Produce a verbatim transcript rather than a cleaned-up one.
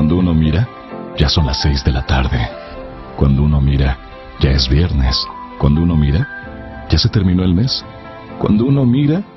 Cuando uno mira, ya son las seis de la tarde. Cuando uno mira, ya es viernes. Cuando uno mira, ya se terminó el mes. Cuando uno mira,